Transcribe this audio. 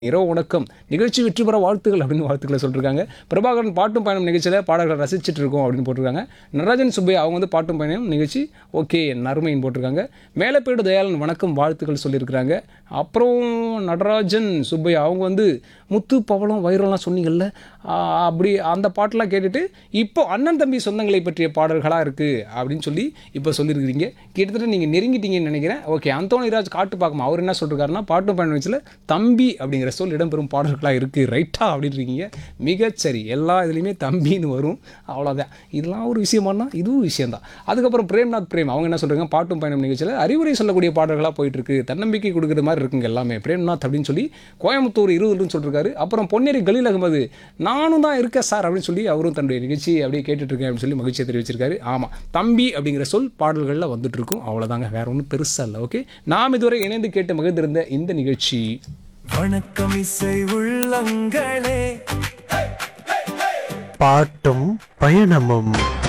இரவு வணக்கம் நிகழ்ச்சி வெற்றி பெற வாழ்த்துக்கள் அப்படின்னு வாழ்த்துக்களை சொல்லியிருக்காங்க. பிரபாகரன் பாட்டும் பயணம் நிகழ்ச்சியில் பாடல்களை ரசிச்சுட்டு இருக்கோம் அப்படின்னு போட்டிருக்காங்க. நடராஜன் சுப்பையா அவங்க வந்து பாட்டும் பயணம் நிகழ்ச்சி ஓகே நறுமைன்னு போட்டிருக்காங்க. மேலப்பேடு தயாளன் வணக்கம் வாழ்த்துக்கள் சொல்லியிருக்கிறாங்க. அப்புறம் நடராஜன் சுப்பையா அவங்க வந்து முத்து பவளம் வைரம்லாம் சொன்னீங்கல்ல, அப்படி அந்த பாட்டெலாம் கேட்டுட்டு இப்போ அண்ணன் தம்பி சொந்தங்களை பற்றிய பாடல்களாக இருக்குது அப்படின்னு சொல்லி இப்போ சொல்லியிருக்கிறீங்க. கிட்டத்தட்ட நீங்கள் நெருங்கிட்டீங்கன்னு நினைக்கிறேன். ஓகே, அந்தோணிராஜ் காட்டு பார்க்கணும் அவர் என்ன சொல்லிருக்காருன்னா பாட்டும் பயணம் நிகழ்ச்சியில் தம்பி அப்படிங்கிற சொல் இடம்பெறும் பாடல்களாக இருக்குது ரைட்டா அப்படின்னு இருக்கீங்க. மிகச்சரி, எல்லா இதுலேயுமே தம்பின்னு வரும், அவ்வளோதான். இதெல்லாம் ஒரு விஷயமானா இதுவும் விஷயந்தான். அதுக்கப்புறம் பிரேம்நாத் பிரேம் அவங்க என்ன சொல்கிறாங்க, பாட்டும் பயணம் நிகழ்ச்சியில் அறிவுரை சொல்லக்கூடிய பாடல்களாக போயிட்டுருக்கு, தன்னம்பிக்கை கொடுக்குற மாதிரி இருக்குங்க எல்லாமே. பிரேம்நாத் அப்படின்னு சொல்லி கோயம்புத்தூர் 20 சொல்லியிருக்காரு. அப்புறம் பொன்னேரி கலீல் அகமது நானும் தான் இருக்கேன் சார் அப்படின்னு சொல்லி அவரும் தன்னுடைய நிகழ்ச்சி அப்படியே கேட்டுட்ருக்கேன் அப்படின்னு சொல்லி மகிழ்ச்சியை தெரிவிச்சிருக்காரு. ஆமாம், தம்பி அப்படிங்கிற சொல் பாடல்களில் வந்துட்டு இருக்கும், அவ்வளோதாங்க, வேற ஒன்றும் பெருசாக இல்லை. ஓகே, நாம் இதுவரை இணைந்து கேட்டு மகிழ்ந்திருந்த இந்த நிகழ்ச்சி வணக்கம் இசை உள்ளங்களே, பாட்டும் பயணமும்.